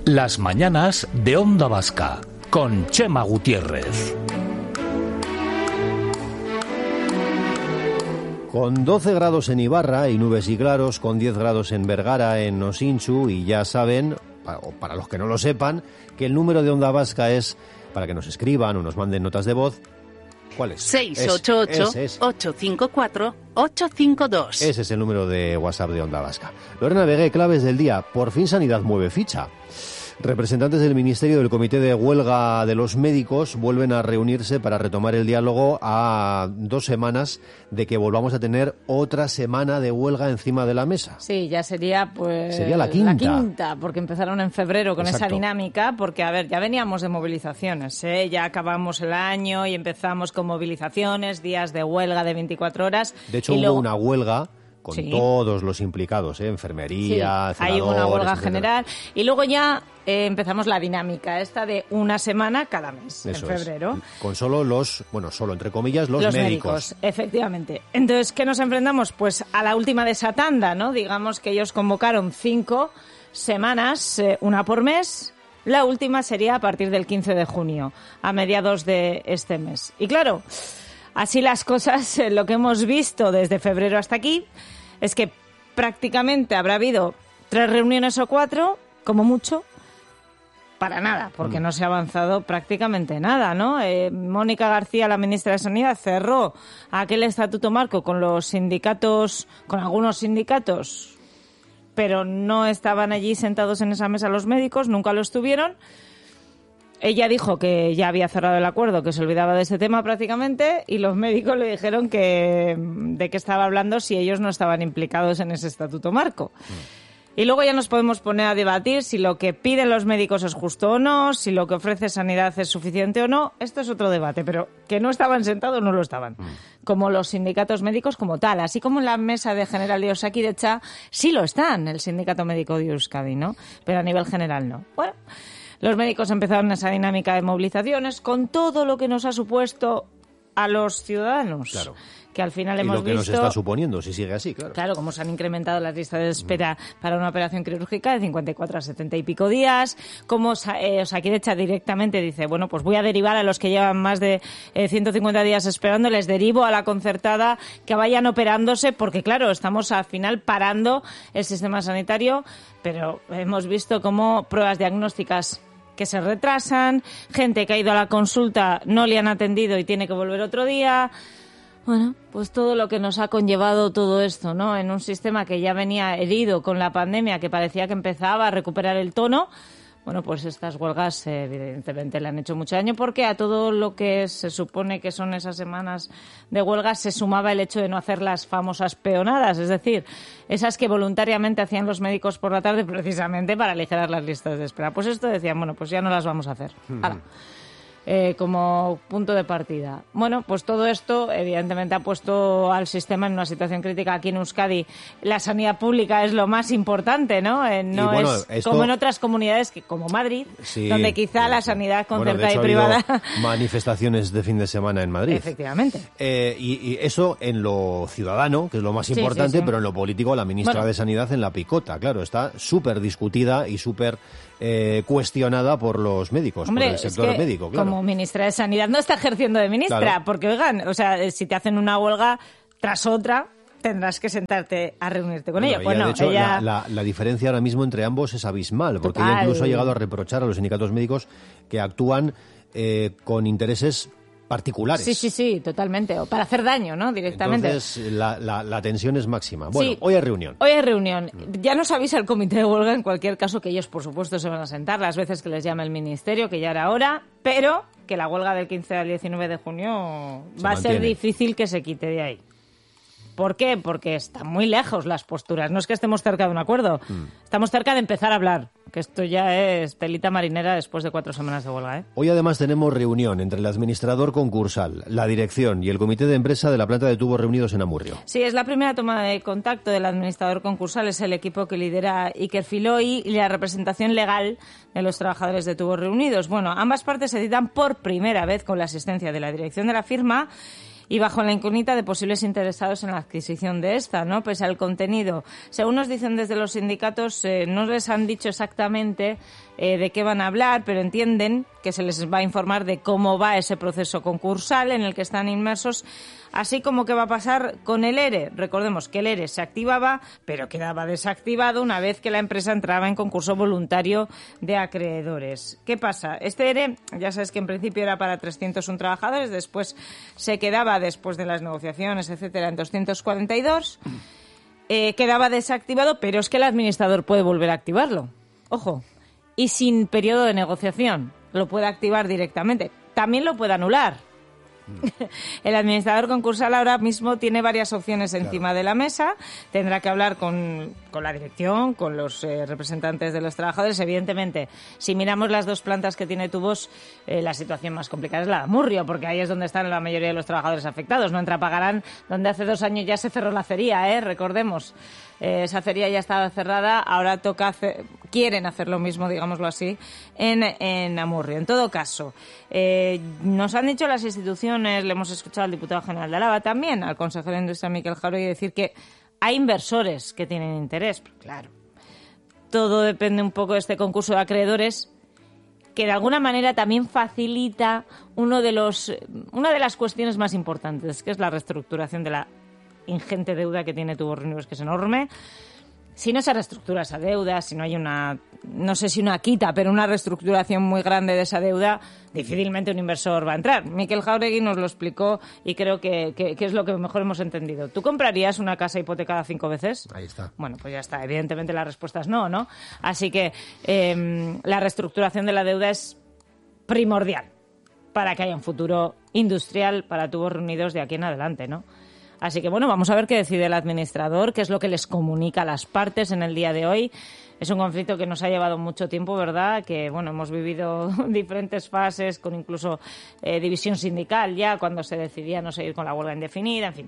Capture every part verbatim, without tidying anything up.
Las mañanas de Onda Vasca, con Chema Gutiérrez. Con doce grados en Ibarra y nubes y claros, con diez grados en Vergara, en Osinchu, y ya saben, o para los que no lo sepan, que el número de Onda Vasca es, para que nos escriban o nos manden notas de voz, ¿cuál es? seis ocho ocho, ocho cinco cuatro, ocho cinco dos. Ese es el número de WhatsApp de Onda Vasca. Lorena Vegué, claves del día. Por fin Sanidad mueve ficha. Representantes del Ministerio del Comité de Huelga de los Médicos vuelven a reunirse para retomar el diálogo a dos semanas de que volvamos a tener otra semana de huelga encima de la mesa. Sí, ya sería pues sería la quinta. La quinta, porque empezaron en febrero con Exacto. esa dinámica, porque a ver, ya veníamos de movilizaciones, ¿eh? Ya acabamos el año y empezamos con movilizaciones, días de huelga de veinticuatro horas. De hecho, y hubo luego... una huelga con sí. todos los implicados, ¿eh? Enfermería, sí, hay una huelga etcétera. general y luego ya eh, empezamos la dinámica esta de una semana cada mes. Eso en febrero. Es. Con solo los, bueno, solo entre comillas, los, los médicos. médicos. Efectivamente. Entonces, ¿qué nos enfrentamos? Pues a la última de esa tanda, ¿no? Digamos que ellos convocaron cinco semanas, eh, una por mes. La última sería a partir del quince de junio, a mediados de este mes. Y claro, así las cosas, eh, lo que hemos visto desde febrero hasta aquí es que prácticamente habrá habido tres reuniones o cuatro, como mucho, para nada, porque no se ha avanzado prácticamente nada, ¿no? Eh, Mónica García, la ministra de Sanidad, cerró aquel estatuto marco con los sindicatos, con algunos sindicatos, pero no estaban allí sentados en esa mesa los médicos, nunca lo estuvieron. Ella dijo que ya había cerrado el acuerdo, que se olvidaba de ese tema prácticamente, y los médicos le dijeron que de qué estaba hablando si ellos no estaban implicados en ese estatuto marco. Mm. Y luego ya nos podemos poner a debatir si lo que piden los médicos es justo o no, si lo que ofrece Sanidad es suficiente o no. Esto es otro debate, pero que no estaban sentados, no lo estaban. Mm. Como los sindicatos médicos como tal, así como en la mesa de general de Osakidetza sí lo están, el sindicato médico de Euskadi, ¿no? Pero a nivel general no. Bueno... Los médicos empezaron esa dinámica de movilizaciones con todo lo que nos ha supuesto a los ciudadanos. Claro. Que al final y hemos lo que visto... nos está suponiendo, si sigue así, claro. Claro, como se han incrementado las listas de espera mm. para una operación quirúrgica de cincuenta y cuatro a setenta y pico días, como eh, Osakidetza directamente dice, bueno, pues voy a derivar a los que llevan más de eh, ciento cincuenta días esperando, les derivo a la concertada que vayan operándose, porque claro, estamos al final parando el sistema sanitario, pero hemos visto cómo pruebas diagnósticas que se retrasan, gente que ha ido a la consulta no le han atendido y tiene que volver otro día. Bueno, pues todo lo que nos ha conllevado todo esto, ¿no? En un sistema que ya venía herido con la pandemia, que parecía que empezaba a recuperar el tono. Bueno, pues estas huelgas eh, evidentemente le han hecho mucho daño porque a todo lo que se supone que son esas semanas de huelga se sumaba el hecho de no hacer las famosas peonadas, es decir, esas que voluntariamente hacían los médicos por la tarde precisamente para aligerar las listas de espera. Pues esto decían, bueno, pues ya no las vamos a hacer. ¡Hala! Eh, como punto de partida. Bueno, pues todo esto evidentemente ha puesto al sistema en una situación crítica. Aquí en Euskadi la sanidad pública es lo más importante, ¿no? Eh, no bueno, es esto... como en otras comunidades, que, como Madrid, sí, donde quizá sí, la sí. sanidad concertada bueno, de hecho, y privada... Ha habido manifestaciones de fin de semana en Madrid. Efectivamente. Eh, y, y eso en lo ciudadano, que es lo más Sí, importante, sí, sí. pero en lo político la ministra Bueno. de Sanidad en la picota, claro, está súper discutida y súper eh, cuestionada por los médicos, Hombre, por el sector es que médico, claro. Como ministra de Sanidad no está ejerciendo de ministra, Claro. porque, oigan, o sea, si te hacen una huelga tras otra, tendrás que sentarte a reunirte con Bueno, ella. Bueno, de hecho, ella... la, la, la diferencia ahora mismo entre ambos es abismal, porque Total. ella incluso ha llegado a reprochar a los sindicatos médicos que actúan eh, con intereses particulares. Sí, sí, sí, totalmente. O para hacer daño, ¿no? Directamente. Entonces, la, la, la tensión es máxima. Bueno, Sí. hoy hay reunión. Hoy hay reunión. Ya nos avisa el comité de huelga en cualquier caso que ellos, por supuesto, se van a sentar las veces que les llame el ministerio, que ya era hora, pero que la huelga del quince al diecinueve de junio Se va a ser mantiene. difícil que se quite de ahí. ¿Por qué? Porque están muy lejos las posturas. No es que estemos cerca de un acuerdo. Mm. Estamos cerca de empezar a hablar. Que esto ya es telita marinera después de cuatro semanas de huelga, ¿eh? Hoy además tenemos reunión entre el administrador concursal, la dirección y el comité de empresa de la planta de tubos reunidos en Amurrio. Sí, es la primera toma de contacto del administrador concursal. Es el equipo que lidera Iker Filoy y la representación legal de los trabajadores de tubos reunidos. Bueno, ambas partes se citan por primera vez con la asistencia de la dirección de la firma y bajo la incógnita de posibles interesados en la adquisición de esta, ¿no? Pese al contenido. Según nos dicen desde los sindicatos, eh, no les han dicho exactamente eh, de qué van a hablar, pero entienden que se les va a informar de cómo va ese proceso concursal en el que están inmersos, así como qué va a pasar con el ERE. Recordemos que el ERE se activaba, pero quedaba desactivado una vez que la empresa entraba en concurso voluntario de acreedores. ¿Qué pasa? Este ERE, ya sabes que en principio era para trescientos uno trabajadores, después se quedaba, después de las negociaciones, etcétera, en doscientos cuarenta y dos. Eh, quedaba desactivado, pero es que el administrador puede volver a activarlo. Ojo. Y sin periodo de negociación. Lo puede activar directamente. También lo puede anular. El administrador concursal ahora mismo tiene varias opciones encima claro. de la mesa. Tendrá que hablar con, con la dirección, con los eh, representantes de los trabajadores. Evidentemente, si miramos las dos plantas que tiene Tubos, eh, la situación más complicada es la de Amurrio, porque ahí es donde están la mayoría de los trabajadores afectados. No entra Pagarán, donde hace dos años ya se cerró la acería, ¿eh? Recordemos. Eh, esa acería ya estaba cerrada, ahora toca hacer, quieren hacer lo mismo, digámoslo así, en, en Amurrio. En todo caso, eh, nos han dicho las instituciones, le hemos escuchado al diputado general de Álava también, al consejero de Industria Miquel Jáuregui, decir que hay inversores que tienen interés. Pero claro, todo depende un poco de este concurso de acreedores, que de alguna manera también facilita uno de los, una de las cuestiones más importantes, que es la reestructuración de la ingente deuda que tiene Tubos Reunidos, que es enorme. Si no se reestructura esa deuda, si no hay una, no sé si una quita, pero una reestructuración muy grande de esa deuda, difícilmente un inversor va a entrar. Miquel Jáuregui nos lo explicó y creo que, que, que es lo que mejor hemos entendido. ¿Tú comprarías una casa hipotecada cinco veces? Ahí está. Bueno, pues ya está. Evidentemente la respuesta es no, ¿no? Así que eh, la reestructuración de la deuda es primordial para que haya un futuro industrial para Tubos Reunidos de aquí en adelante, ¿no? Así que, bueno, vamos a ver qué decide el administrador, qué es lo que les comunica a las partes en el día de hoy. Es un conflicto que nos ha llevado mucho tiempo, ¿verdad? Que, bueno, hemos vivido diferentes fases, con incluso eh, división sindical ya, cuando se decidía no seguir con la huelga indefinida, en fin.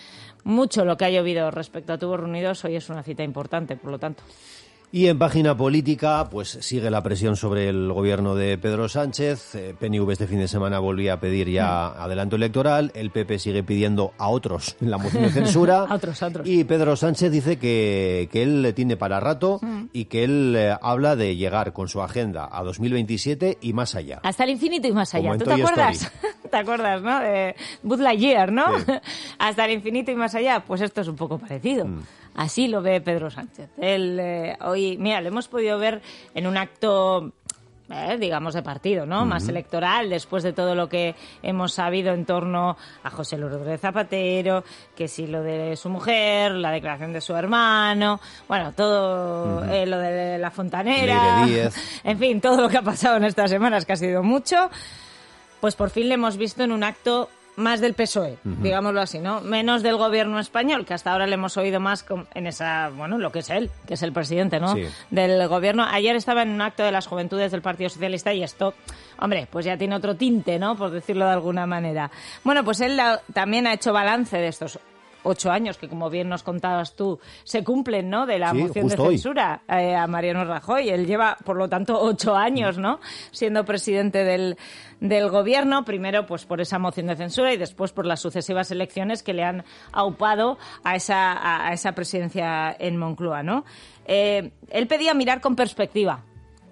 Mucho lo que ha llovido respecto a Tubos Reunidos. Hoy es una cita importante, por lo tanto. Y en página política, pues sigue la presión sobre el gobierno de Pedro Sánchez. Eh, P N V este fin de semana volvía a pedir ya adelanto electoral. El P P sigue pidiendo a otros la moción de censura. a otros, a otros. Y Pedro Sánchez dice que, que él le tiene para rato mm. y que él eh, habla de llegar con su agenda a dos mil veintisiete y más allá. Hasta el infinito y más allá. ¿Tú te acuerdas? ¿Te acuerdas, no? De Buzz Lightyear, ¿no? Sí. Hasta el infinito y más allá. Pues esto es un poco parecido. Mm. Así lo ve Pedro Sánchez. Él, eh, hoy, mira, lo hemos podido ver en un acto, eh, digamos, de partido, ¿no? Uh-huh. Más electoral, después de todo lo que hemos sabido en torno a José Luis Rodríguez Zapatero, que sí lo de su mujer, la declaración de su hermano, bueno, todo uh-huh. eh, lo de la fontanera, en fin, todo lo que ha pasado en estas semanas, que ha sido mucho, pues por fin le hemos visto en un acto más del P S O E, uh-huh. digámoslo así, ¿no? Menos del gobierno español, que hasta ahora le hemos oído más con, en esa, bueno, lo que es él, que es el presidente, ¿no? Sí. Del gobierno. Ayer estaba en un acto de las juventudes del Partido Socialista y esto, hombre, pues ya tiene otro tinte, ¿no? Por decirlo de alguna manera. Bueno, pues él la, también ha hecho balance de estos ocho años que, como bien nos contabas tú, se cumplen, ¿no? De la sí, moción de censura eh, a Mariano Rajoy. Él lleva, por lo tanto, ocho años, ¿no? Siendo presidente del, del gobierno. Primero, pues por esa moción de censura y después por las sucesivas elecciones que le han aupado a esa, a, a esa presidencia en Moncloa, ¿no? Eh, él pedía mirar con perspectiva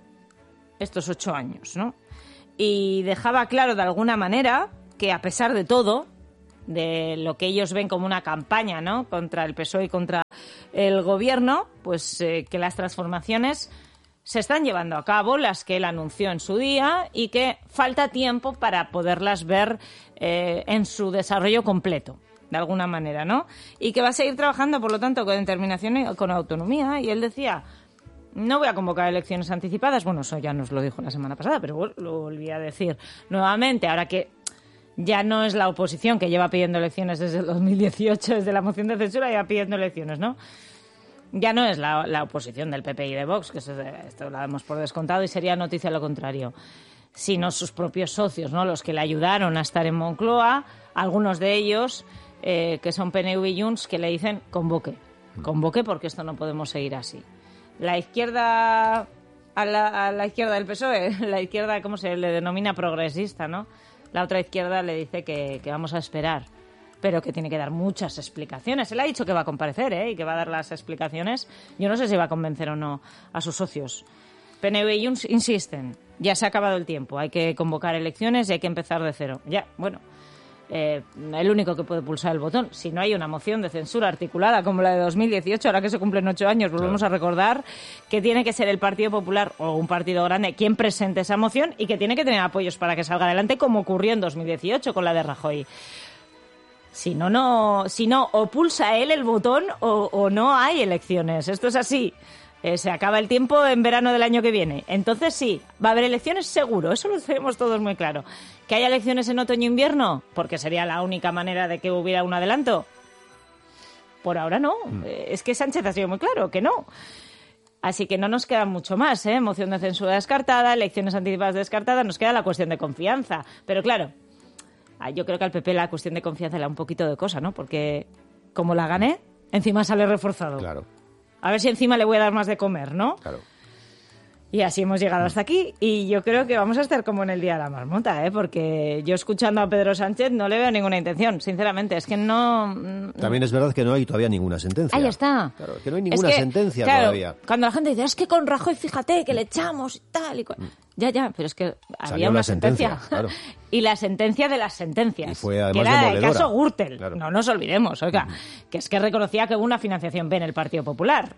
estos ocho años, ¿no? Y dejaba claro, de alguna manera, que a pesar de todo, de lo que ellos ven como una campaña, ¿no?, contra el P S O E y contra el gobierno, pues eh, que las transformaciones se están llevando a cabo, las que él anunció en su día, y que falta tiempo para poderlas ver eh, en su desarrollo completo, de alguna manera, ¿no? Y que va a seguir trabajando, por lo tanto, con determinación y con autonomía. Y él decía, no voy a convocar elecciones anticipadas. Bueno, eso ya nos lo dijo la semana pasada, pero lo volví a decir nuevamente, ahora que ya no es la oposición que lleva pidiendo elecciones desde el dos mil dieciocho, desde la moción de censura, lleva pidiendo elecciones, ¿no? Ya no es la, la oposición del P P y de Vox, que eso, esto lo damos por descontado y sería noticia lo contrario, sino sus propios socios, ¿no? Los que le ayudaron a estar en Moncloa, algunos de ellos, eh, que son P N V y Junts, que le dicen convoque, convoque porque esto no podemos seguir así. La izquierda, a la, a la izquierda del P S O E, la izquierda, ¿cómo se le denomina? Progresista, ¿no? La otra izquierda le dice que, que vamos a esperar. pero que tiene que dar muchas explicaciones. Él ha dicho que va a comparecer, ¿eh? Y que va a dar las explicaciones. Yo no sé si va a convencer o no a sus socios. P N V y Junts insisten, ya se ha acabado el tiempo, hay que convocar elecciones y hay que empezar de cero. Ya, bueno, eh, el único que puede pulsar el botón, si no hay una moción de censura articulada como la de dos mil dieciocho, ahora que se cumplen ocho años, volvemos claro. a recordar que tiene que ser el Partido Popular o un partido grande quien presente esa moción y que tiene que tener apoyos para que salga adelante, como ocurrió en dos mil dieciocho con la de Rajoy. Si no, no, si no, o pulsa él el botón o, o no hay elecciones. Esto es así. Eh, se acaba el tiempo en verano del año que viene. Entonces sí, va a haber elecciones seguro, eso lo tenemos todos muy claro. ¿Que haya elecciones en otoño-invierno? Porque sería la única manera de que hubiera un adelanto. Por ahora no. Mm. Eh, es que Sánchez ha sido muy claro que no. Así que no nos queda mucho más, ¿eh? Moción de censura descartada, elecciones anticipadas descartadas, nos queda la cuestión de confianza. Pero claro, yo creo que al P P la cuestión de confianza le da un poquito de cosa, ¿no? Porque como la gané, encima sale reforzado. Claro. A ver si encima le voy a dar más de comer, ¿no? Claro. Y así hemos llegado hasta aquí. Y yo creo que vamos a estar como en el Día de la Marmota, ¿eh? Porque yo escuchando a Pedro Sánchez no le veo ninguna intención, sinceramente. Es que no... También es verdad que no hay todavía ninguna sentencia. Ahí está. Claro, que no hay ninguna es que, sentencia claro, todavía. Cuando la gente dice, es que con Rajoy, fíjate, que le echamos y tal y cual. Ya, ya, pero es que Salió había una sentencia. sentencia. Claro. Y la sentencia de las sentencias. Y fue además que era demoledora. el caso Gürtel. Claro. No nos olvidemos, oiga. Uh-huh. Que es que reconocía que hubo una financiación B en el Partido Popular.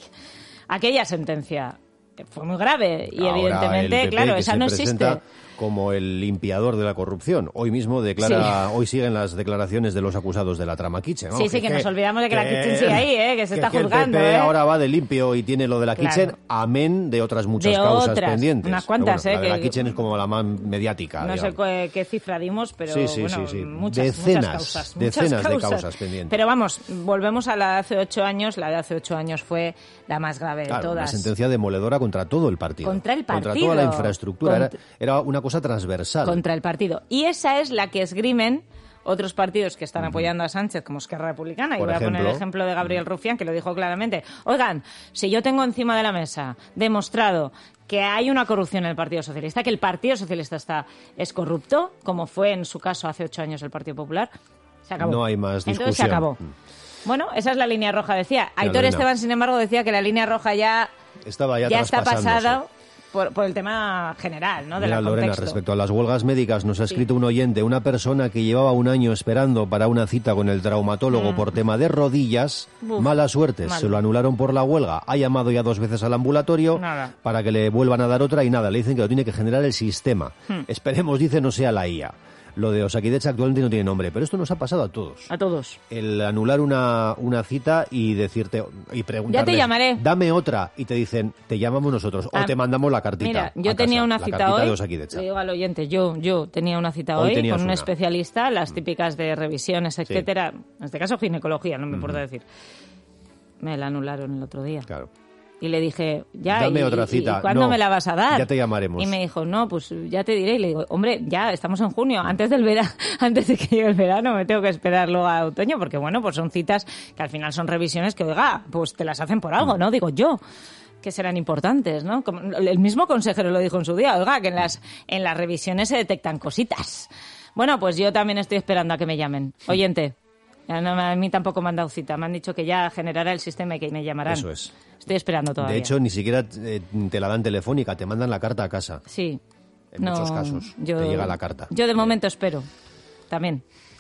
Aquella sentencia fue muy grave y ahora evidentemente, el P P, claro, que esa se no presenta existe. Como el limpiador de la corrupción. Hoy mismo declara, sí. hoy siguen las declaraciones de los acusados de la trama Kitchen. ¿no? Sí, sí, que, que nos olvidamos de que, que la Kitchen sigue ahí, ¿eh? Que se que, está que juzgando. El P P ¿eh? ahora va de limpio y tiene lo de la claro. Kitchen, amén de otras muchas de causas otras, pendientes. unas cuantas, bueno, ¿eh? La de la que, Kitchen es como la más mediática. No digamos. sé qué, qué cifra dimos, pero sí, sí, bueno, sí, sí. Muchas, decenas, muchas causas. Decenas muchas causas. de causas pendientes. Pero vamos, volvemos a la de hace ocho años. La de hace ocho años fue la más grave claro, de todas. Una sentencia demoledora contra todo el partido. Contra el partido. Contra toda la infraestructura. Cont- era, era una cosa transversal. Contra el partido. Y esa es la que esgrimen otros partidos que están apoyando a Sánchez, como Esquerra Republicana, y Por voy ejemplo, a poner el ejemplo de Gabriel Rufián, que lo dijo claramente. Oigan, si yo tengo encima de la mesa demostrado que hay una corrupción en el Partido Socialista, que el Partido Socialista está es corrupto, como fue en su caso hace ocho años el Partido Popular, se acabó. No hay más discusión. Entonces se acabó. Bueno, esa es la línea roja, decía. Aitor Lorena. Esteban, sin embargo, decía que la línea roja ya, Estaba ya, ya está traspasándose. pasada por, por el tema general, ¿no? De Mira, la Lorena, contexto. respecto a las huelgas médicas, nos ha Sí. escrito un oyente, una persona que llevaba un año esperando para una cita con el traumatólogo Mm. por tema de rodillas, Uf, mala suerte, mal. se lo anularon por la huelga, ha llamado ya dos veces al ambulatorio Nada. para que le vuelvan a dar otra y nada, le dicen que lo tiene que generar el sistema. Hmm. Esperemos, dice, no sea la I A. Lo de Osakidecha actualmente no tiene nombre, pero esto nos ha pasado a todos. A todos. El anular una, una cita y decirte y preguntarles, Ya te llamaré. dame otra, y te dicen, te llamamos nosotros Ah, o te mandamos la cartita. Mira, yo a tenía casa, una la cita cartita hoy, de Osakidecha. le digo al oyente, yo, yo tenía una cita Hoy hoy, tenías con un una. especialista, las típicas de revisiones, etcétera, en este caso ginecología, no me importa decir. Me la anularon el otro día. Claro. Y le dije, ya, Dame y, otra y- cita. ¿y cuándo No, me la vas a dar? ya te llamaremos. Y me dijo, no, pues ya te diré. Y le digo, hombre, ya estamos en junio, antes del verano, antes de que llegue el verano, me tengo que esperar luego a otoño, porque bueno, pues son citas que al final son revisiones que, oiga, pues te las hacen por algo, ¿no? Digo yo, que serán importantes, ¿no? Como el mismo consejero lo dijo en su día, oiga, que en las, en las revisiones se detectan cositas. Bueno, pues yo también estoy esperando a que me llamen. Oyente. Ya no, a mí tampoco me han dado cita. Me han dicho que ya generará el sistema y que me llamarán. Eso es. Estoy esperando todavía. De hecho, ni siquiera eh, te la dan telefónica, te mandan la carta a casa. Sí. En No, muchos casos yo- te llega la carta. Yo de momento espero. También.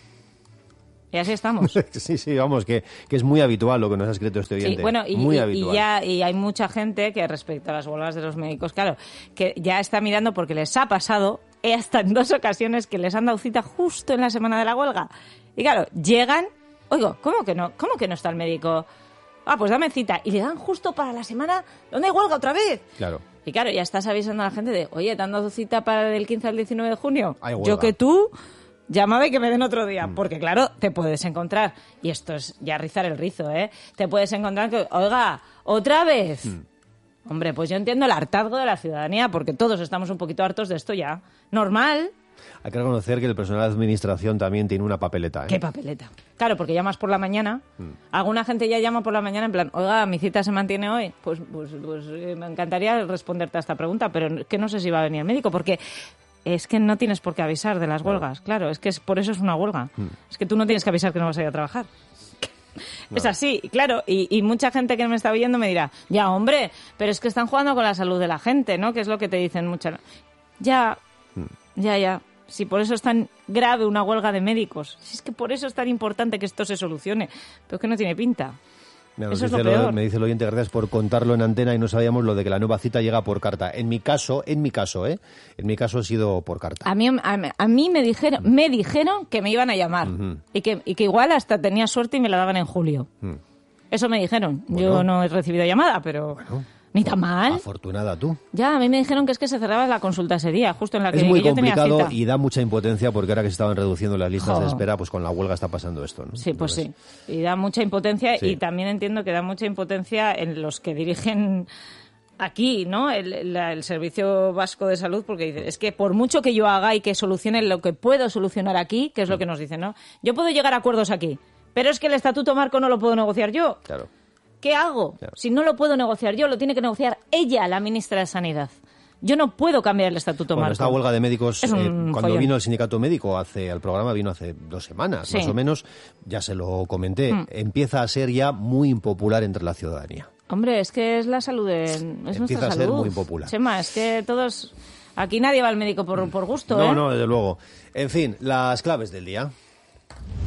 Y así estamos. Sí, sí, vamos, que, que es muy habitual lo que nos ha escrito este oyente. Sí, bueno, y, muy y- habitual. y ya y hay mucha gente que respecto a las huelgas de los médicos, claro, que ya está mirando porque les ha pasado eh, hasta en dos ocasiones que les han dado cita justo en la semana de la huelga. Y claro, llegan, oigo, ¿cómo que no? ¿Cómo que no está el médico? Ah, pues dame cita. Y le dan justo para la semana donde hay huelga otra vez. Claro. Y claro, ya estás avisando a la gente de, oye, ¿te han dado cita para el quince al diecinueve de junio? Hay huelga. Yo que tú, llámame que me den otro día. Porque claro, te puedes encontrar, y esto es ya rizar el rizo, ¿eh? Te puedes encontrar que, oiga, ¿otra vez? Hombre, pues yo entiendo el hartazgo de la ciudadanía, porque todos estamos un poquito hartos de esto ya. Normal. Hay que reconocer que el personal de administración también tiene una papeleta. ¿eh? ¿Qué papeleta? Claro, porque llamas por la mañana. Alguna gente ya llama por la mañana en plan, oiga, ¿mi cita se mantiene hoy? Pues, pues, pues eh, me encantaría responderte a esta pregunta, pero que no sé si va a venir el médico, porque Es que no tienes por qué avisar de las huelgas, claro, es que es, por eso es una huelga. Mm. Es que tú no tienes que avisar que no vas a ir a trabajar. No. Es así, claro, y, y mucha gente que me está oyendo me dirá, ya, hombre, pero es que están jugando con la salud de la gente, ¿no? Que es lo que te dicen muchas. Ya, mm. ya, ya. Si por eso es tan grave una huelga de médicos, si es que por eso es tan importante que esto se solucione, pero es que no tiene pinta. Me, eso dice es lo peor. Lo, me dice el oyente, gracias por contarlo en antena y no sabíamos lo de que la nueva cita llega por carta. En mi caso, en mi caso, ¿eh? En mi caso ha sido por carta. A mí, a, a mí me dijeron, mm. me dijeron que me iban a llamar uh-huh. y, que, y que igual hasta tenía suerte y me la daban en julio. Mm. Eso me dijeron. Bueno. Yo no he recibido llamada, pero... Bueno. Ni tan mal. Afortunada tú. Ya, a mí me dijeron que es que se cerraba la consulta ese día, justo en la que yo tenía cita. Es muy complicado y da mucha impotencia porque ahora que se estaban reduciendo las listas oh. de espera, pues con la huelga está pasando esto, ¿no? Sí, pues Entonces... sí. Y da mucha impotencia sí. y también entiendo que da mucha impotencia en los que dirigen aquí, ¿no? El, la, el Servicio Vasco de Salud, porque dice, es que por mucho que yo haga y que solucione lo que puedo solucionar aquí, que es lo que nos dicen, ¿no? Yo puedo llegar a acuerdos aquí, pero es que el Estatuto Marco no lo puedo negociar yo. Claro. ¿Qué hago? Claro. Si no lo puedo negociar yo, lo tiene que negociar ella, la ministra de Sanidad. Yo no puedo cambiar el Estatuto bueno, Marco. Esta huelga de médicos, eh, cuando follón. vino el sindicato médico hace al programa, vino hace dos semanas, sí. más o menos, ya se lo comenté, mm. empieza a ser ya muy impopular entre la ciudadanía. Hombre, es que es la salud, de, es empieza nuestra a salud. ser muy impopular. Chema, es que todos... Aquí nadie va al médico por, por gusto, no, ¿eh? No, no, desde luego. En fin, las claves del día.